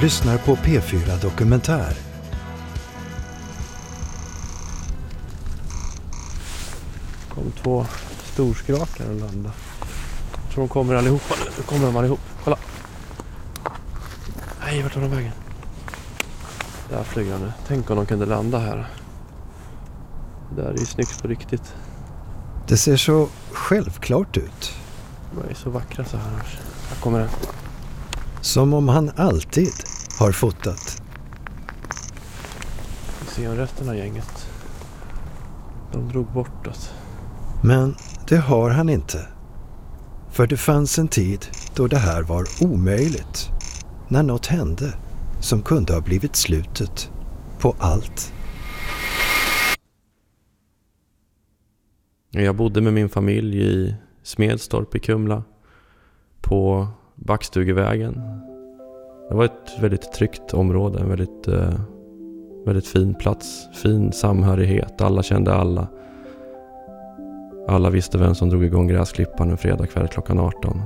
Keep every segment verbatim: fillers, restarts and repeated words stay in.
lyssnar på P fyra Dokumentär. Kom två storskrakar och landa. Jag tror de kommer allihopa nu. Nu kommer de allihop. Kolla. Nej, vart tar de vägen? Där flyger de nu. Tänk om de kunde landa här. Det där är ju snyggt på riktigt. Det ser så självklart ut. De är så vackra så här. Här kommer den. Som om han alltid har fotat. Vi ser resten av gänget. De drog bortåt. Men det har han inte. För det fanns en tid då det här var omöjligt. När något hände som kunde ha blivit slutet på allt. Jag bodde med min familj i Smedstorp i Kumla. På Backstugevägen. Det var ett väldigt tryggt område. En väldigt, eh, väldigt fin plats. Fin samhörighet. Alla kände alla. Alla visste vem som drog igång gräsklippan en fredag kväll klockan arton.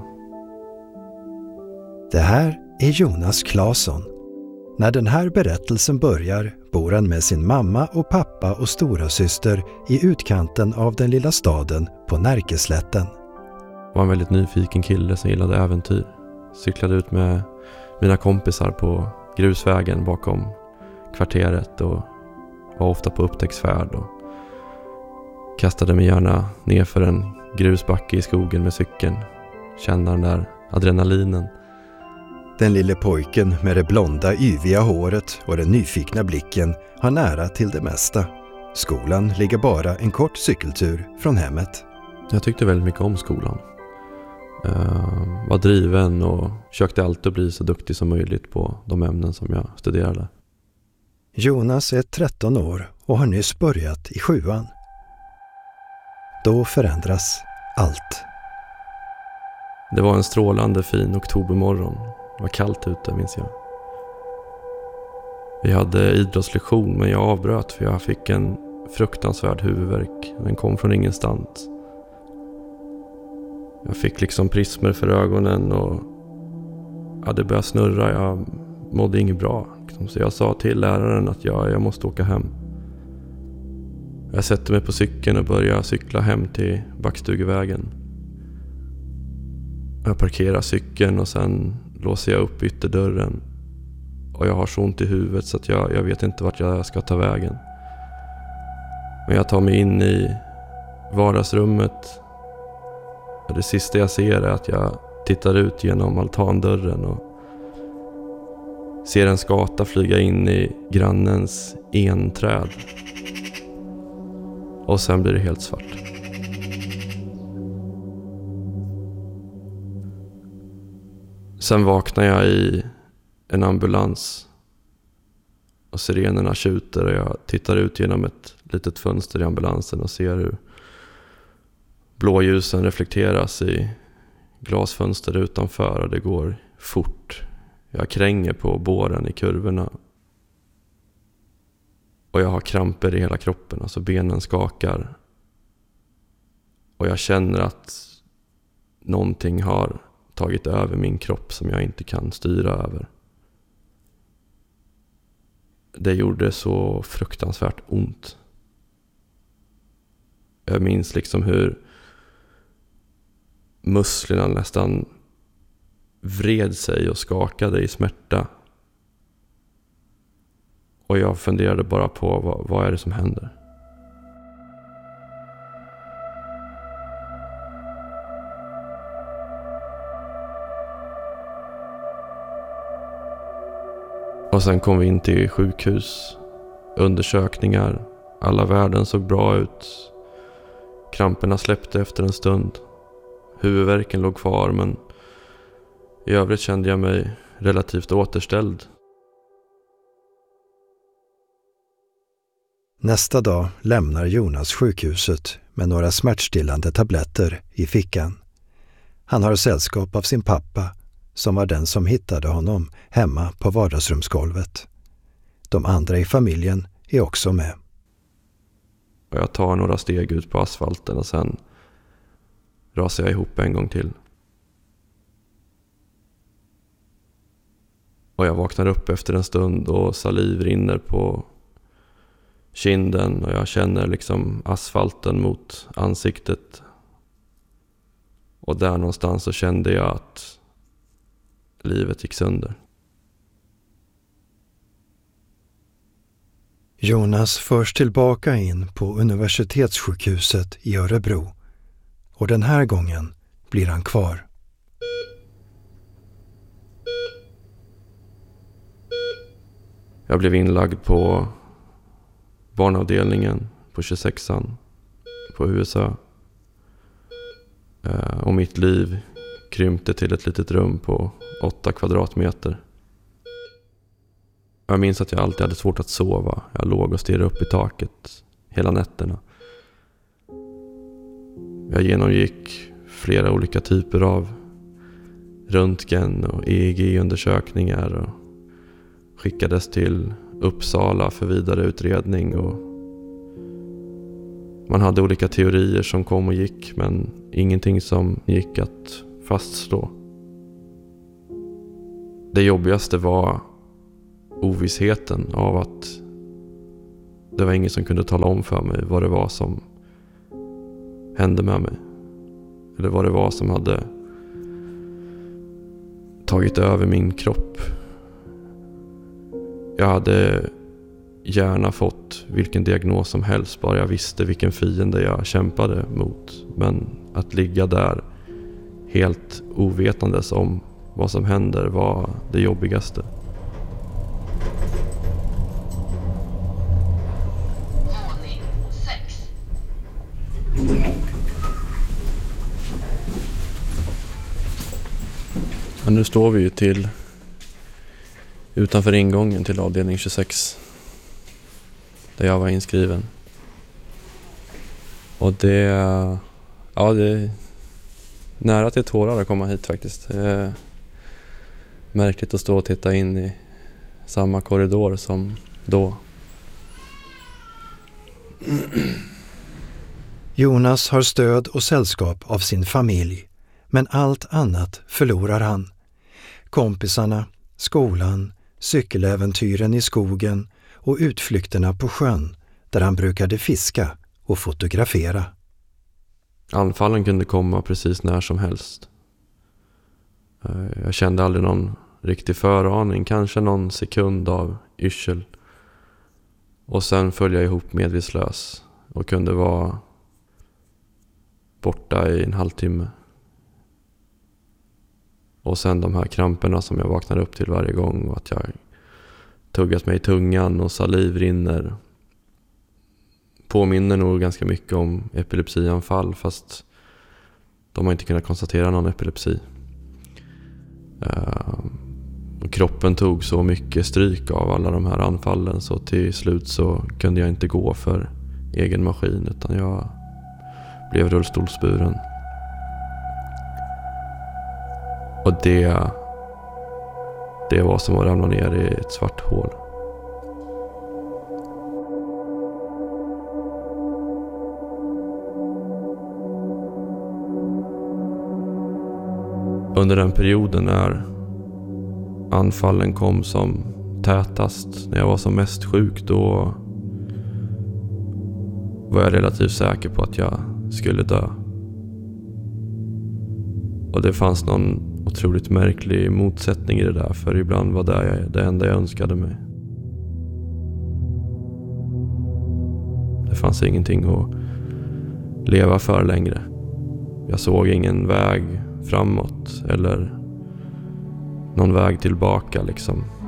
Det här är Jonas Claesson. När den här berättelsen börjar bor han med sin mamma och pappa och stora syster i utkanten av den lilla staden på Närkeslätten. Jag var en väldigt nyfiken kille som gillade äventyr. Cyklade ut med mina kompisar på grusvägen bakom kvarteret och var ofta på upptäcktsfärd och kastade mig gärna ner för en grusbacke i skogen med cykeln. Kände den där adrenalinen. Den lille pojken med det blonda, yviga håret och den nyfikna blicken har nära till det mesta. Skolan ligger bara en kort cykeltur från hemmet. Jag tyckte väldigt mycket om skolan. Uh, var driven och försökte alltid bli så duktig som möjligt på de ämnen som jag studerade. Jonas är tretton år och har nyss börjat i sjuan. Då förändras allt. Det var en strålande fin oktobermorgon. Det var kallt ute, minns jag. Vi hade idrottslektion, men jag avbröt för jag fick en fruktansvärd huvudvärk. Den kom från ingenstans. Jag fick liksom prismer för ögonen och hade börjat snurra. Jag mådde inget bra. Så jag sa till läraren att jag, jag måste åka hem. Jag sätter mig på cykeln och börjar cykla hem till Backstugevägen. Jag parkerar cykeln och sen låser jag upp ytterdörren. Och jag har så ont i huvudet så att jag, jag vet inte vart jag ska ta vägen. Men jag tar mig in i vardagsrummet. Och det sista jag ser är att jag tittar ut genom altandörren och ser en skata flyga in i grannens enträd. Och sen blir det helt svart. Sen vaknar jag i en ambulans. Och sirenerna tjuter och jag tittar ut genom ett litet fönster i ambulansen och ser hur blåljusen reflekteras i glasfönster utanför och det går fort. Jag kränger på båren i kurvorna. Och jag har kramper i hela kroppen, alltså benen skakar. Och jag känner att någonting har tagit över min kropp som jag inte kan styra över. Det gjorde så fruktansvärt ont. Jag minns liksom hur musklerna nästan vred sig och skakade i smärta. Och jag funderade bara på vad, vad är det som händer. Och sen kom vi in till sjukhus. Undersökningar. Alla värden såg bra ut. Kramperna släppte efter en stund. Huvudvärken låg kvar men i övrigt kände jag mig relativt återställd. Nästa dag lämnar Jonas sjukhuset med några smärtstillande tabletter i fickan. Han har sällskap av sin pappa som var den som hittade honom hemma på vardagsrumsgolvet. De andra i familjen är också med. Jag tar några steg ut på asfalten och sen rasar jag ihop en gång till. Och jag vaknar upp efter en stund och saliv rinner på kinden och jag känner liksom asfalten mot ansiktet. Och där någonstans så kände jag att livet gick sönder. Jonas förs tillbaka in på universitetssjukhuset i Örebro och den här gången blir han kvar. Jag blev inlagd på barnavdelningen på tjugosexan på U S A. Och mitt liv krympte till ett litet rum på åtta kvadratmeter. Jag minns att jag alltid hade svårt att sova. Jag låg och stirrade upp i taket hela nätterna. Jag genomgick flera olika typer av röntgen och E E G-undersökningar och skickades till Uppsala för vidare utredning. Och man hade olika teorier som kom och gick, men ingenting som gick att fastslå. Det jobbigaste var ovissheten av att det var ingen som kunde tala om för mig vad det var som hände med mig. Eller vad det var som hade tagit över min kropp. Jag hade gärna fått vilken diagnos som helst, bara jag visste vilken fiende jag kämpade mot. Men att ligga där helt ovetandes om vad som händer var det jobbigaste. Våning sex. Men nu står vi ju till utanför ingången till avdelning tjugosex där jag var inskriven. Och det, ja, det är nära till tårar att komma hit faktiskt. Det är märkligt att stå och titta in i samma korridor som då. Jonas har stöd och sällskap av sin familj, men allt annat förlorar han. Kompisarna, skolan, cykeläventyren i skogen och utflykterna på sjön där han brukade fiska och fotografera. Anfallen kunde komma precis när som helst. Jag kände aldrig någon riktig föraning, kanske någon sekund av yrsel. Och sen föll jag ihop medvetslös och kunde vara borta i en halvtimme. Och sen de här kramperna som jag vaknar upp till varje gång och att jag tuggat mig i tungan och saliv rinner. Påminner nog ganska mycket om epilepsianfall, fast de har inte kunnat konstatera någon epilepsi. Uh, och kroppen tog så mycket stryk av alla de här anfallen så till slut så kunde jag inte gå för egen maskin utan jag blev rullstolsburen. Och det, det var som att ramla ner i ett svart hål. Under den perioden när anfallen kom som tätast, när jag var som mest sjuk, då var jag relativt säker på att jag skulle dö. Och det fanns någon otroligt märklig motsättning i det där, för ibland var det jag, det enda jag önskade mig. Det fanns ingenting att leva för längre. Jag såg ingen väg framåt eller någon väg tillbaka liksom.